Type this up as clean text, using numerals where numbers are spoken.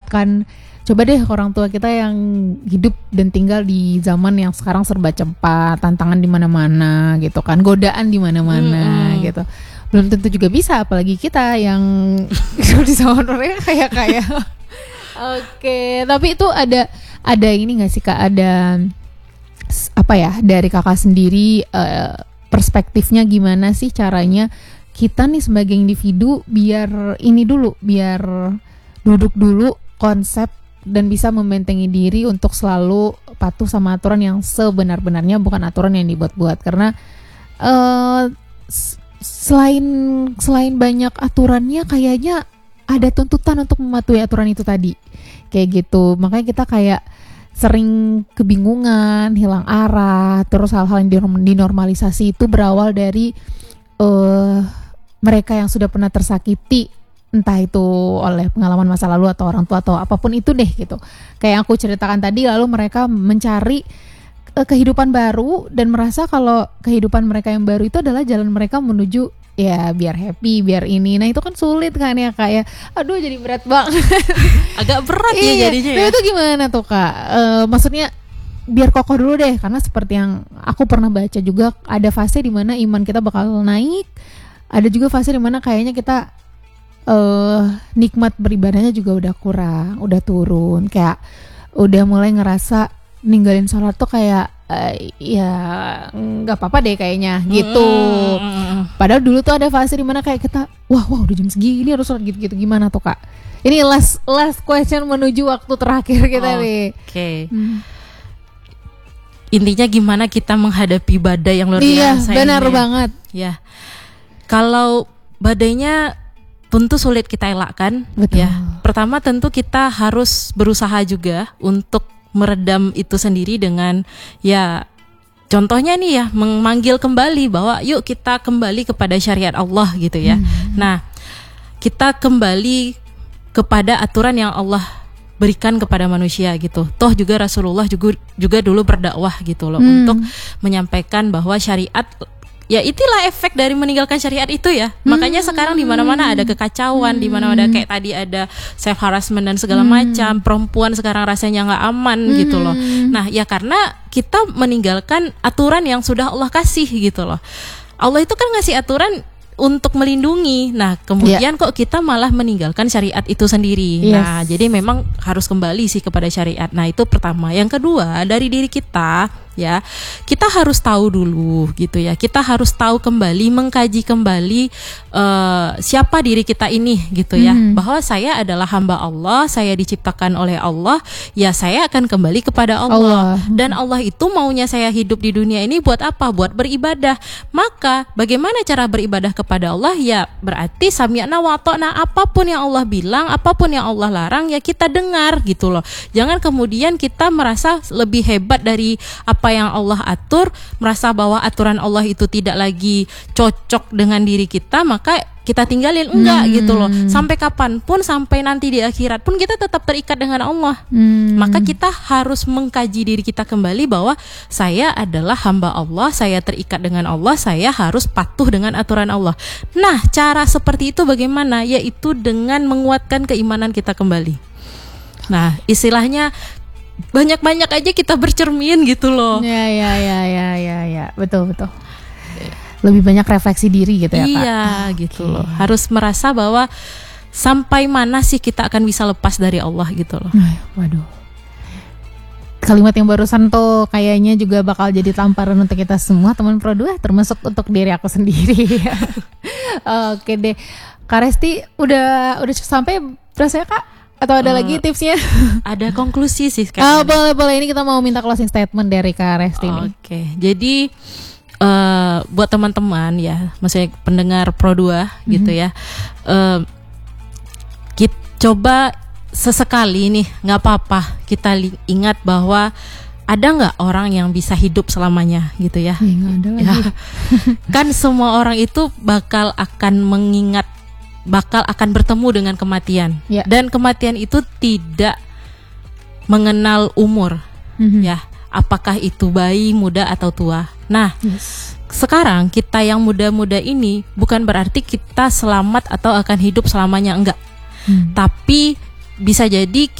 menerapkan, coba deh orang tua kita yang hidup dan tinggal di zaman yang sekarang serba cepat, tantangan di mana-mana gitu kan, godaan di mana-mana gitu. Belum tentu juga bisa, apalagi kita yang hidup di zaman mereka kaya-kaya. Oke, tapi itu ada ini nggak sih Kak, ada apa ya dari Kakak sendiri, perspektifnya gimana sih caranya kita nih sebagai individu biar ini dulu, biar duduk dulu konsep dan bisa membentengi diri untuk selalu patuh sama aturan yang sebenar-benarnya, bukan aturan yang dibuat-buat. Karena selain banyak aturannya, kayaknya ada tuntutan untuk mematuhi aturan itu tadi, kayak gitu. Makanya kita kayak sering kebingungan, hilang arah. Terus hal-hal yang dinormalisasi itu berawal dari mereka yang sudah pernah tersakiti, entah itu oleh pengalaman masa lalu atau orang tua atau apapun itu deh gitu. Kayak yang aku ceritakan tadi, lalu mereka mencari kehidupan baru dan merasa kalau kehidupan mereka yang baru itu adalah jalan mereka menuju ya biar happy, biar ini. Nah itu kan sulit kan ya Kak ya. Aduh jadi berat banget. Agak berat ya jadinya ya. Nah itu gimana tuh Kak? Maksudnya biar kokoh dulu deh, karena seperti yang aku pernah baca juga, ada fase di mana iman kita bakal naik, ada juga fase di mana kayaknya kita nikmat beribadahnya juga udah kurang, udah turun, kayak udah mulai ngerasa ninggalin sholat tuh kayak ya nggak apa-apa deh kayaknya gitu. Padahal dulu tuh ada fase di mana kayak kita wah udah jam segini harus sholat gitu-gitu. Gimana tuh Kak? Ini last question menuju waktu terakhir kita nih. Oke. Intinya gimana kita menghadapi badai yang luar biasa. Iya, benar banget. Ya. Kalau badainya tentu sulit kita elakkan. Betul. Ya. Pertama tentu kita harus berusaha juga untuk meredam itu sendiri dengan ya contohnya nih ya, memanggil kembali bahwa yuk kita kembali kepada syariat Allah gitu ya. Nah, kita kembali kepada aturan yang Allah berikan kepada manusia gitu. Toh juga Rasulullah juga dulu berdakwah gitu loh, untuk menyampaikan bahwa syariat, ya itulah efek dari meninggalkan syariat itu ya. Makanya sekarang di mana-mana ada kekacauan, di mana-mana kayak tadi ada self harassment dan segala macam. Perempuan sekarang rasanya nggak aman gitu loh. Nah, ya karena kita meninggalkan aturan yang sudah Allah kasih gitu loh. Allah itu kan ngasih aturan untuk melindungi. Nah, kemudian kok kita malah meninggalkan syariat itu sendiri. Nah, jadi memang harus kembali sih kepada syariat. Nah, itu pertama. Yang kedua, dari diri kita ya, kita harus tahu dulu gitu ya. Kita harus tahu kembali, mengkaji kembali siapa diri kita ini gitu ya. Bahwa saya adalah hamba Allah, saya diciptakan oleh Allah, ya saya akan kembali kepada Allah. Dan Allah itu maunya saya hidup di dunia ini buat apa? Buat beribadah. Maka bagaimana cara beribadah kepada Allah? Ya berarti sami'na wa ata'na, apapun yang Allah bilang, apapun yang Allah larang, ya kita dengar gitu loh. Jangan kemudian kita merasa lebih hebat dari apa yang Allah atur, merasa bahwa aturan Allah itu tidak lagi cocok dengan diri kita, maka kita tinggalin. Enggak gitu loh. Sampai kapanpun, sampai nanti di akhirat pun kita tetap terikat dengan Allah. Maka kita harus mengkaji diri kita kembali bahwa saya adalah hamba Allah, saya terikat dengan Allah, saya harus patuh dengan aturan Allah. Nah, cara seperti itu bagaimana? Yaitu dengan menguatkan keimanan kita kembali. Nah, istilahnya banyak-banyak aja kita bercermin gitu loh. Ya, betul. Lebih banyak refleksi diri gitu ya Kak. Iya gitu loh. Harus merasa bahwa sampai mana sih kita akan bisa lepas dari Allah gitu loh. Waduh. Kalimat yang barusan tuh kayaknya juga bakal jadi tamparan untuk kita semua teman Pro 2, termasuk untuk diri aku sendiri. Oke deh. Kak Resti udah sampai rasanya Kak? Atau ada lagi tipsnya? Ada konklusi sih Kak. Boleh. Ini kita mau minta closing statement dari Kak Resti nih. Oke. Jadi buat teman-teman ya, maksudnya pendengar Pro 2 gitu ya, kita coba sesekali nih, nggak apa-apa kita ingat bahwa ada nggak orang yang bisa hidup selamanya gitu ya? Nggak ada lagi. Ya. Kan semua orang itu bakal akan bertemu dengan kematian. Dan kematian itu tidak mengenal umur. Ya, apakah itu bayi, muda atau tua. Nah, sekarang kita yang muda-muda ini bukan berarti kita selamat atau akan hidup selamanya, enggak. Tapi bisa jadi